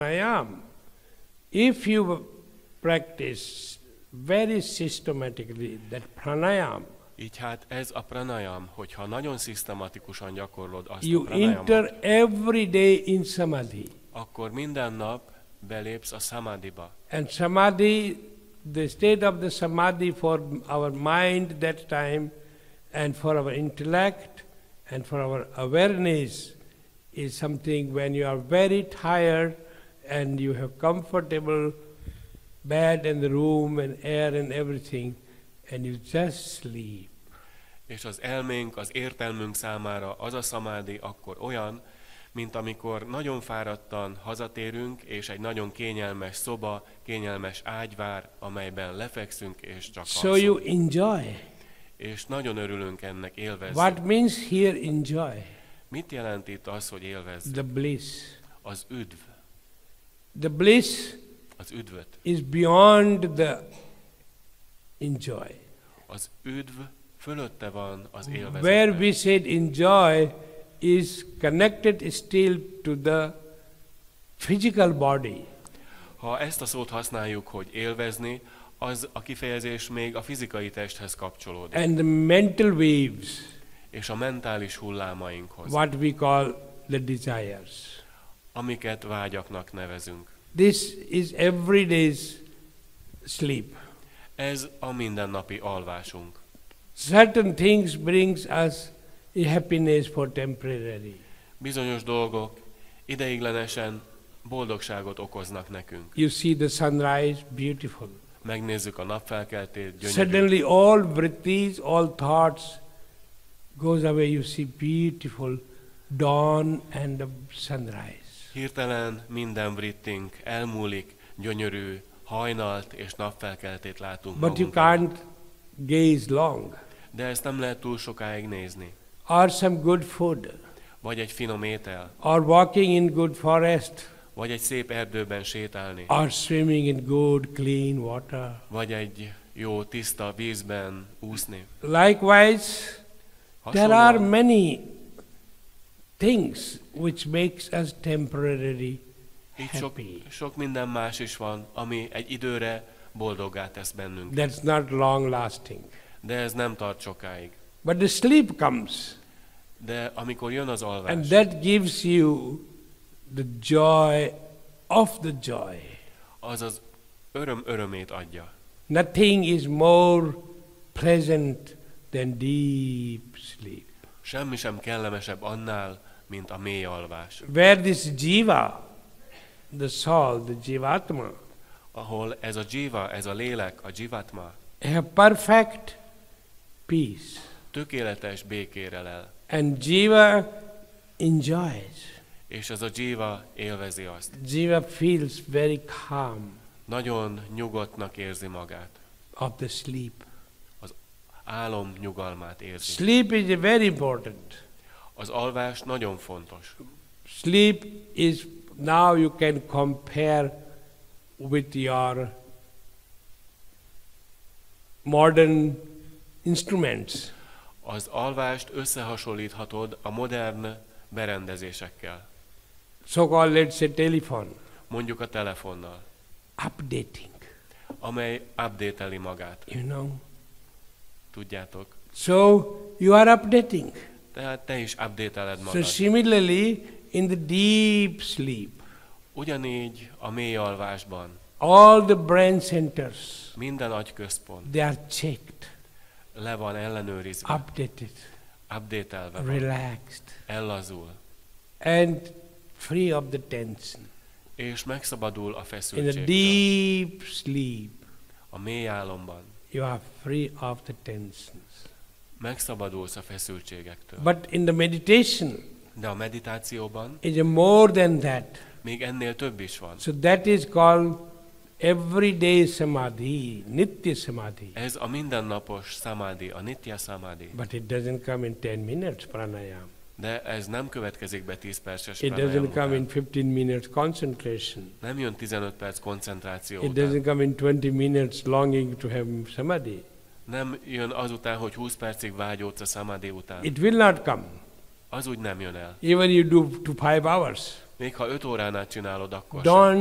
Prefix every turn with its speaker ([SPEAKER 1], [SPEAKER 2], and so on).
[SPEAKER 1] Pranayam, if you practice very systematically that pranayam,
[SPEAKER 2] Így hát ez a pranayam, hogyha nagyon szisztematikusan gyakorlod azt a
[SPEAKER 1] you
[SPEAKER 2] pranayamot,
[SPEAKER 1] enter every day in samadhi.
[SPEAKER 2] akkor minden nap belépsz a samadhiba.
[SPEAKER 1] And samadhi, the state of the samadhi for our mind that time and for our intellect and for our awareness is something when you are very tired and you have comfortable bed in the room and air and everything and you just sleep.
[SPEAKER 2] És az elménk, az értelmünk számára az a szamádi akkor olyan, mint amikor nagyon fáradtan hazatérünk, és egy nagyon kényelmes szoba, kényelmes ágy vár, amelyben lefekszünk, és csak
[SPEAKER 1] So you
[SPEAKER 2] alszunk.
[SPEAKER 1] enjoy.
[SPEAKER 2] És nagyon örülünk ennek, élvezzük.
[SPEAKER 1] What means here enjoy?
[SPEAKER 2] Mit jelent itt az, hogy élvezzük?
[SPEAKER 1] The bliss.
[SPEAKER 2] Az üdv.
[SPEAKER 1] The bliss
[SPEAKER 2] Az üdvöt.
[SPEAKER 1] is beyond the enjoy.
[SPEAKER 2] Az üdv fölötte van az
[SPEAKER 1] Where
[SPEAKER 2] élvezetnek.
[SPEAKER 1] we said enjoy is connected still to the physical body.
[SPEAKER 2] Ha ezt a szót használjuk, hogy élvezni, az a kifejezés még a fizikai testhez kapcsolódik.
[SPEAKER 1] And the mental waves,
[SPEAKER 2] És a mentális hullámainkhoz,
[SPEAKER 1] what we call the desires.
[SPEAKER 2] amiket vágyaknak nevezünk.
[SPEAKER 1] This is every day's sleep.
[SPEAKER 2] Ez a mindennapi alvásunk.
[SPEAKER 1] Certain things brings us a happiness for temporary.
[SPEAKER 2] Bizonyos dolgok ideiglenesen boldogságot okoznak nekünk.
[SPEAKER 1] You see the sunrise, beautiful.
[SPEAKER 2] Megnézzük a napfelkeltét, gyönyörű.
[SPEAKER 1] Suddenly all vrittis, all thoughts goes away. You see beautiful dawn and the sunrise.
[SPEAKER 2] Hirtelen minden vrittink elmúlik, gyönyörű hajnalt és napfelkeltét látunk
[SPEAKER 1] But you
[SPEAKER 2] magunk előtt.
[SPEAKER 1] can't gaze long.
[SPEAKER 2] De ezt nem lehet túl sokáig nézni.
[SPEAKER 1] Or some good food.
[SPEAKER 2] Vagy egy finom étel,
[SPEAKER 1] Or walking in good forest.
[SPEAKER 2] vagy egy szép erdőben sétálni,
[SPEAKER 1] Or swimming in good clean water.
[SPEAKER 2] vagy egy jó tiszta vízben úszni.
[SPEAKER 1] Likewise, there are
[SPEAKER 2] Hasonlóan
[SPEAKER 1] many things which makes us temporarily
[SPEAKER 2] így
[SPEAKER 1] happy.
[SPEAKER 2] sok minden más is van, ami egy időre boldoggá tesz bennünket.
[SPEAKER 1] That's not long lasting.
[SPEAKER 2] De ez nem tart sokáig.
[SPEAKER 1] But the sleep comes,
[SPEAKER 2] De amikor jön az alvás,
[SPEAKER 1] and that gives you the joy of the joy.
[SPEAKER 2] az az öröm örömét adja.
[SPEAKER 1] Nothing is more pleasant than deep sleep.
[SPEAKER 2] Semmi sem kellemesebb annál, mint a mély alvás,
[SPEAKER 1] Where this jiva, the soul, the jivatma,
[SPEAKER 2] ahol ez a jiva, ez a lélek, a jivatma,
[SPEAKER 1] have perfect peace.
[SPEAKER 2] tökéletes békére lel,
[SPEAKER 1] And jiva enjoys.
[SPEAKER 2] és ez a jiva élvezi azt.
[SPEAKER 1] Jiva feels very calm
[SPEAKER 2] Nagyon nyugodtnak érzi magát.
[SPEAKER 1] of the sleep.
[SPEAKER 2] Álom nyugalmát érzi.
[SPEAKER 1] Sleep is very important.
[SPEAKER 2] Az alvás nagyon fontos.
[SPEAKER 1] Sleep is, now you can compare with your modern instruments.
[SPEAKER 2] Az alvást összehasonlíthatod a modern berendezésekkel,
[SPEAKER 1] So-called, let's say, telephone.
[SPEAKER 2] mondjuk a telefonnal,
[SPEAKER 1] Updating,
[SPEAKER 2] amely update-eli magát.
[SPEAKER 1] you know.
[SPEAKER 2] Tudjátok?
[SPEAKER 1] So you are updating.
[SPEAKER 2] Tehát te is update-eled
[SPEAKER 1] So
[SPEAKER 2] magad.
[SPEAKER 1] similarly, in the deep sleep,
[SPEAKER 2] Ugyanígy a mély alvásban
[SPEAKER 1] all the brain centers,
[SPEAKER 2] minden agyközpont
[SPEAKER 1] they are checked,
[SPEAKER 2] le van ellenőrizve,
[SPEAKER 1] updated,
[SPEAKER 2] update-elve van,
[SPEAKER 1] relaxed,
[SPEAKER 2] ellazul,
[SPEAKER 1] and free of the tension.
[SPEAKER 2] és megszabadul a
[SPEAKER 1] In the
[SPEAKER 2] feszültségtől.
[SPEAKER 1] deep sleep,
[SPEAKER 2] A mély álomban
[SPEAKER 1] you are free of the tensions.
[SPEAKER 2] megszabadulsz a feszültségektől.
[SPEAKER 1] But in the meditation,
[SPEAKER 2] De a meditációban
[SPEAKER 1] it's more than that.
[SPEAKER 2] még ennél több is van.
[SPEAKER 1] So that is called everyday samadhi, nitya samadhi.
[SPEAKER 2] Ez a mindennapos samadhi, a nitya samadhi.
[SPEAKER 1] But it doesn't come in 10 minutes pranayam.
[SPEAKER 2] De ez nem következik be 10 perces
[SPEAKER 1] It
[SPEAKER 2] pranayam
[SPEAKER 1] doesn't come in
[SPEAKER 2] után.
[SPEAKER 1] 15 minutes concentration.
[SPEAKER 2] Nem jön 15 perc koncentráció
[SPEAKER 1] It
[SPEAKER 2] után.
[SPEAKER 1] doesn't come in 20 minutes longing to have samadhi.
[SPEAKER 2] Nem jön azután, hogy 20 percig vágyódsz a samadhi után.
[SPEAKER 1] It will not come.
[SPEAKER 2] az úgy nem jön el.
[SPEAKER 1] Even you do to 5 hours.
[SPEAKER 2] Még ha 5 órán át csinálod, akkor sem.
[SPEAKER 1] Don't